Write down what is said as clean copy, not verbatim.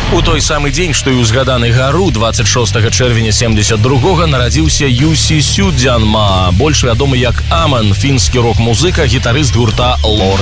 У той самы дзень, што і ўзгаданы Гару, 26 чэрвеня 72-го нарадзіўся Юсі Сюдзянма, больш вядомы як Аман, фінскі рок-музыка, гітарыст гурта Лорд.